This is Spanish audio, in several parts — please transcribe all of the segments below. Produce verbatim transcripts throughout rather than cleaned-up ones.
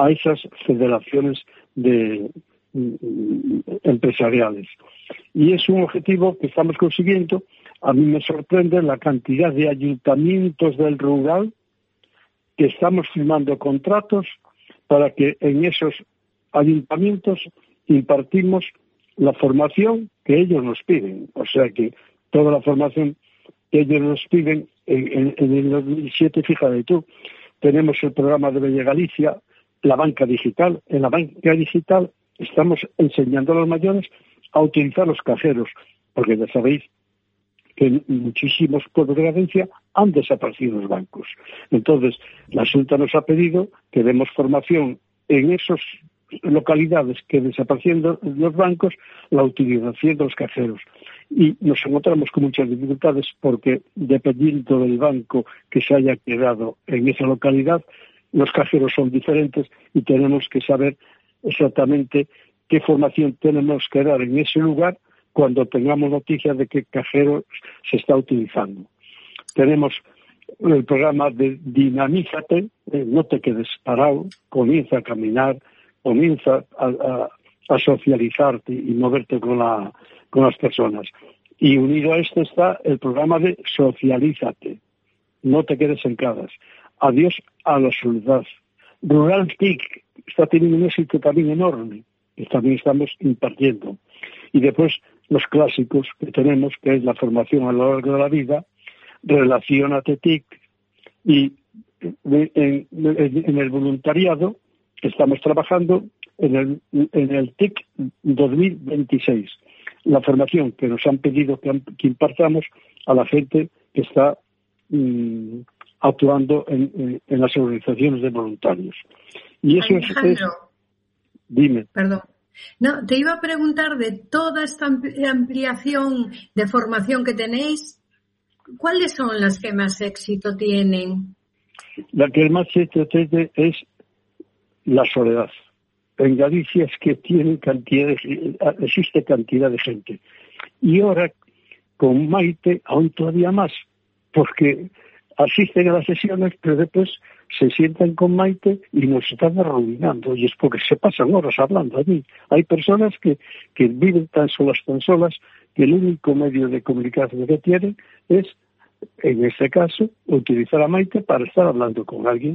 a esas federaciones de empresariales. Y es un objetivo que estamos consiguiendo. A mí me sorprende la cantidad de ayuntamientos del rural que estamos firmando contratos para que en esos ayuntamientos impartimos la formación que ellos nos piden. O sea que toda la formación que ellos nos piden en, en, en el dos mil siete, fíjate tú, tenemos el programa de Bella Galicia, la banca digital. En la banca digital estamos enseñando a los mayores a utilizar los cajeros, porque ya sabéis que en muchísimos pueblos de Galicia han desaparecido los bancos. Entonces, la Junta nos ha pedido que demos formación en esas localidades que desapareciendo los bancos, la utilización de los cajeros. Y nos encontramos con muchas dificultades porque, dependiendo del banco que se haya quedado en esa localidad, los cajeros son diferentes y tenemos que saber exactamente qué formación tenemos que dar en ese lugar cuando tengamos noticias de qué cajero se está utilizando. Tenemos el programa de Dinamízate, eh, no te quedes parado, comienza a caminar, comienza a, a, a socializarte y moverte con, la, con las personas. Y unido a esto está el programa de Socialízate, no te quedes en casas. Adiós a la soledad. Rural T I C está teniendo un éxito también enorme, que también estamos impartiendo. Y después los clásicos que tenemos, que es la formación a lo largo de la vida, Relaciónate T I C, y en, en, en el voluntariado estamos trabajando en el, en el T I C dos mil veintiséis, la formación que nos han pedido que, que impartamos a la gente que está mmm, actuando en, en, en las organizaciones de voluntarios. Y eso es, es... Dime. Perdón. No, te iba a preguntar de toda esta ampliación de formación que tenéis, ¿cuáles son las que más éxito tienen? La que más éxito tiene es la soledad. En Galicia es que tiene cantidad de, existe cantidad de gente. Y ahora con Maite aún todavía más, porque asisten a las sesiones, pero después se sientan con Maite y nos están arruinando, y es porque se pasan horas hablando allí. Hay personas que, que viven tan solas, tan solas, que el único medio de comunicación que tienen es, en este caso, utilizar a Maite para estar hablando con alguien.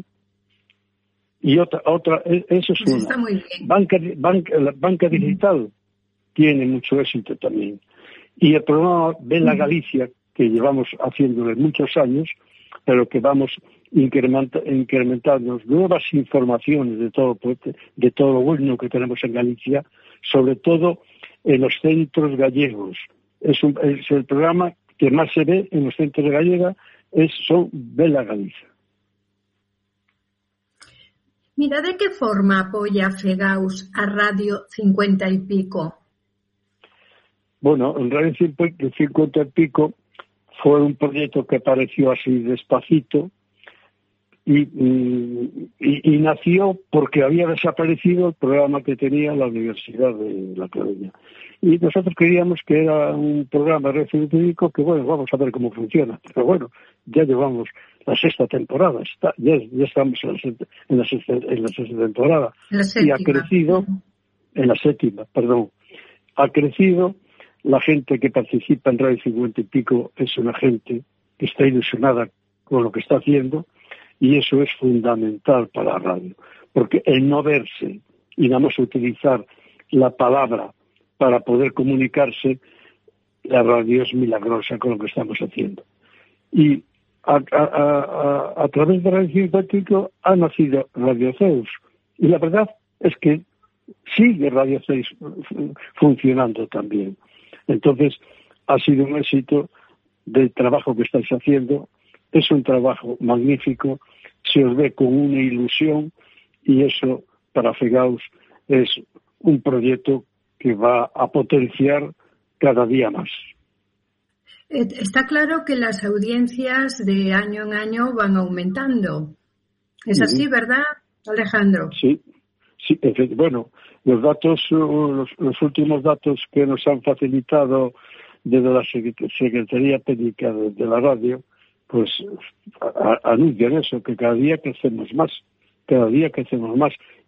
Y otra, otra eso es pues una. Está muy bien. Banca, banca, la banca digital uh-huh. tiene mucho éxito también. Y el programa Bella Galicia, que llevamos haciéndole muchos años, pero que vamos incrementa, incrementando nuevas informaciones de todo, de todo lo bueno que tenemos en Galicia, sobre todo en los centros gallegos. Es, un, es el programa que más se ve en los centros gallegos, es, son Bella Galicia. Mira, ¿de qué forma apoya FEGAUS a Radio cincuenta y Pico? Bueno, en Radio cincuenta y Pico fue un proyecto que apareció así despacito y, y, y nació porque había desaparecido el programa que tenía la Universidad de La Coruña. Y nosotros queríamos que era un programa de Radio cincuenta y Pico que, bueno, vamos a ver cómo funciona. Pero bueno, ya llevamos la sexta temporada, está, ya, ya estamos en la, sexta, en, la sexta, en la sexta temporada. La y ha crecido, en la séptima, perdón, ha crecido. La gente que participa en Radio cincuenta y Pico es una gente que está ilusionada con lo que está haciendo, y eso es fundamental para la radio, porque el no verse y nada más utilizar la palabra para poder comunicarse, la radio es milagrosa con lo que estamos haciendo. Y a, a, a, a través de Radio cincuenta y Pico ha nacido Radio Zeus, y la verdad es que sigue Radio Zeus funcionando también. Entonces, ha sido un éxito del trabajo que estáis haciendo. Es un trabajo magnífico, se os ve con una ilusión, y eso para FEGAUS es un proyecto que va a potenciar cada día más. Está claro que las audiencias de año en año van aumentando. ¿Es así, uh-huh. verdad, Alejandro? Sí, sí. Bueno, los datos, los, los últimos datos que nos han facilitado desde la Secretaría Técnica de, de la radio, pues a, a, anuncian eso, que cada día crecemos más, cada día crecemos más.